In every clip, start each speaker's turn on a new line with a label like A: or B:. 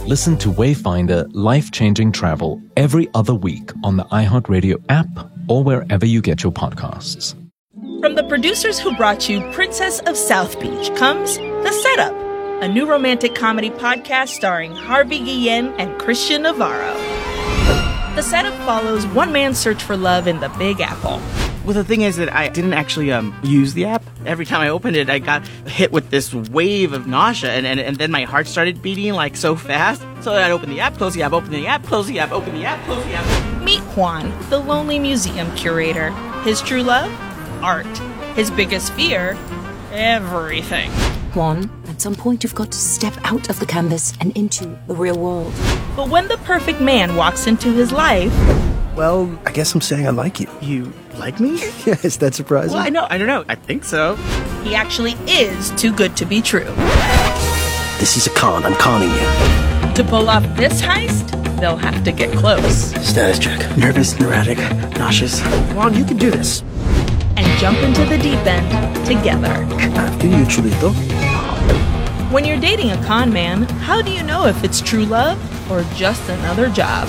A: Listen to Wayfinder Life-Changing Travel every other week on the iHeartRadio app or wherever you get your podcasts.
B: From the producers who brought you Princess of South Beach comes The Setup, a new romantic comedy podcast starring Harvey Guillen and Christian Navarro. The Setup follows one man's search for love in the Big Apple.
C: Well, the thing is that I didn't actually use the app. Every time I opened it, I got hit with this wave of nausea, and then my heart started beating like so fast. So I'd open the app, close the app, open the app, close the app, open the app, close the app.
B: Meet Juan, the lonely museum curator. His true love? Art. His biggest fear? Everything.
D: Juan, at some point you've got to step out of the canvas and into the real world.
B: But when the perfect man walks into his life...
E: Well, I guess I'm saying I like you.
C: You like me?
E: Yeah, is that surprising?
C: Well, I don't know. I think so.
B: He actually is too good to be true.
E: This is a con. I'm conning you.
B: To pull off this heist, they'll have to get close.
E: Status check. Nervous, neurotic, nauseous. Juan, you can do this.
B: And jump into the deep end together.
E: After you, Chulito.
B: When you're dating a con man, how do you know if it's true love or just another job?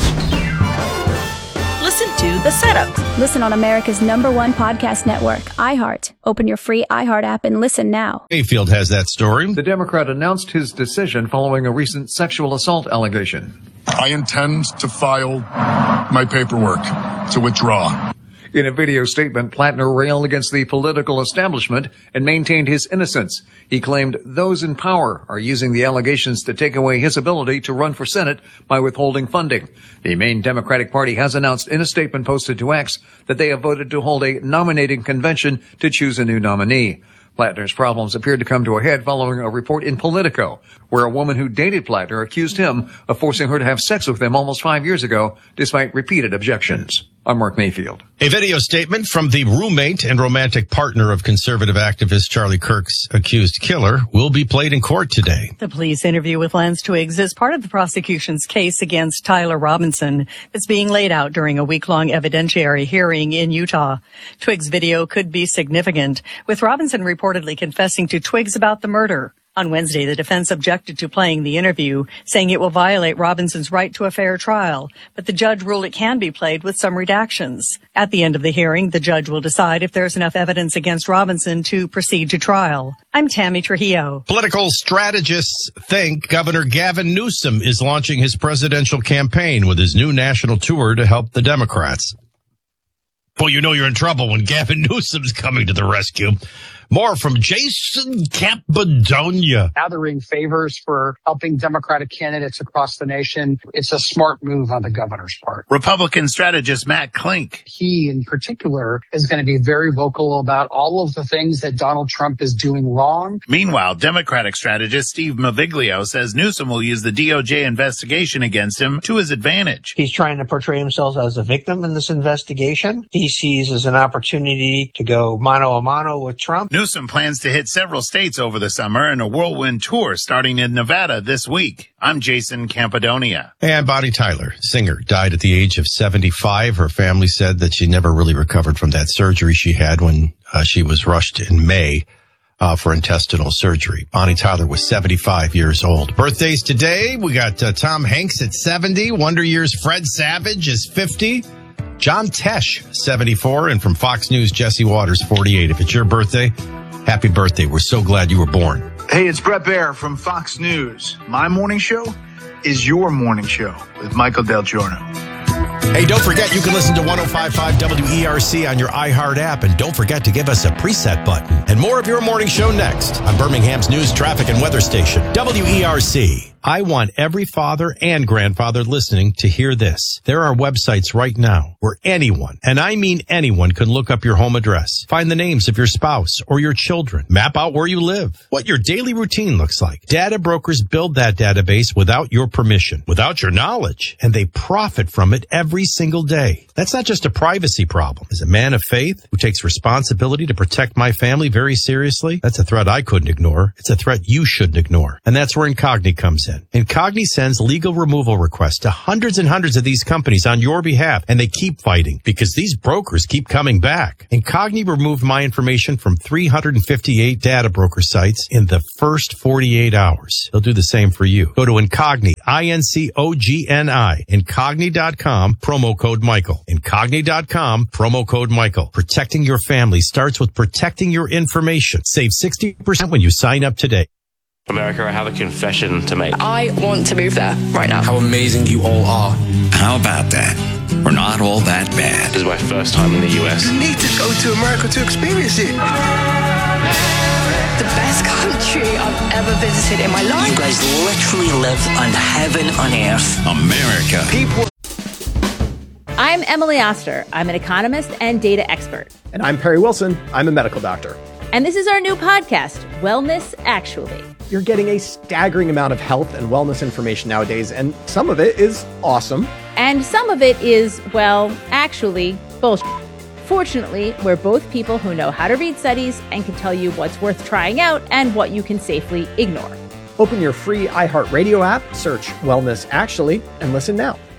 B: Listen to The Setup.
F: Listen on America's #1 podcast network, iHeart. Open your free iHeart app and listen now.
G: Mayfield has that story.
H: The Democrat announced his decision following a recent sexual assault allegation.
I: I intend to file my paperwork to withdraw.
H: In a video statement, Plattner railed against the political establishment and maintained his innocence. He claimed those in power are using the allegations to take away his ability to run for Senate by withholding funding. The main Democratic Party has announced in a statement posted to X that they have voted to hold a nominating convention to choose a new nominee. Plattner's problems appeared to come to a head following a report in Politico, where a woman who dated Plattner accused him of forcing her to have sex with him almost 5 years ago, despite repeated objections. I'm Mark Mayfield.
G: A video statement from the roommate and romantic partner of conservative activist Charlie Kirk's accused killer will be played in court today.
J: The police interview with Lance Twiggs is part of the prosecution's case against Tyler Robinson. It's being laid out during a week-long evidentiary hearing in Utah. Twiggs' video could be significant, with Robinson reportedly confessing to Twiggs about the murder. On Wednesday, the defense objected to playing the interview, saying it will violate Robinson's right to a fair trial, but the judge ruled it can be played with some redactions. At the end of the hearing, the judge will decide if there's enough evidence against Robinson to proceed to trial. I'm Tammy Trujillo.
G: Political strategists think Governor Gavin Newsom is launching his presidential campaign with his new national tour to help the Democrats. Well, you know you're in trouble when Gavin Newsom's coming to the rescue. More from Jason Campadonia.
K: Gathering favors for helping Democratic candidates across the nation. It's a smart move on the governor's part.
L: Republican strategist Matt Klink.
K: He, in particular, is going to be very vocal about all of the things that Donald Trump is doing wrong.
L: Meanwhile, Democratic strategist Steve Maviglio says Newsom will use the DOJ investigation against him to his advantage.
M: He's trying to portray himself as a victim in this investigation. He sees as an opportunity to go mano a mano with Trump.
L: Newsom plans to hit several states over the summer in a whirlwind tour starting in Nevada this week. I'm Jason Campadonia.
G: And Bonnie Tyler, singer, died at the age of 75. Her family said that she never really recovered from that surgery she had when she was rushed in May for intestinal surgery. Bonnie Tyler was 75 years old. Birthdays today, we got Tom Hanks at 70. Wonder Years' Fred Savage is 50. John Tesh, 74, and from Fox News, Jesse Waters, 48. If it's your birthday, happy birthday. We're so glad you were born.
N: Hey, it's Brett Baer from Fox News. My morning show is your morning show with Michael Del Giorno.
G: Hey, don't forget you can listen to 105.5 WERC on your iHeart app, and don't forget to give us a preset button. And more of your morning show next on Birmingham's news, traffic, and weather station, WERC. I want every father and grandfather listening to hear this. There are websites right now where anyone, and I mean anyone, can look up your home address, find the names of your spouse or your children, map out where you live, what your daily routine looks like. Data brokers build that database without your permission, without your knowledge, and they profit from it every single day. That's not just a privacy problem. As a man of faith who takes responsibility to protect my family very seriously, that's a threat I couldn't ignore. It's a threat you shouldn't ignore. And that's where Incogni comes in. in. Incogni sends legal removal requests to hundreds and hundreds of these companies on your behalf, and they keep fighting because these brokers keep coming back. Incogni removed my information from 358 data broker sites in the first 48 hours. They'll do the same for you. Go to Incogni, I-N-C-O-G-N-I, Incogni.com, promo code Michael. Incogni.com, promo code Michael. Protecting your family starts with protecting your information. Save 60% when you sign up today.
O: America, I have a confession to make.
P: I want to move there right now.
Q: How amazing you all are.
R: How about that? We're not all that bad.
O: This is my first time in the US.
Q: You need to go to America to experience it.
P: The best country I've ever visited in my life.
R: You guys literally live on heaven on earth. America.
Q: People.
S: I'm Emily Oster. I'm an economist and data expert.
T: And I'm Perry Wilson. I'm a medical doctor.
S: And this is our new podcast, Wellness Actually.
T: You're getting a staggering amount of health and wellness information nowadays, and some of it is awesome.
S: And some of it is, well, actually, bullshit. Fortunately, we're both people who know how to read studies and can tell you what's worth trying out and what you can safely ignore.
T: Open your free iHeartRadio app, search Wellness Actually, and listen now.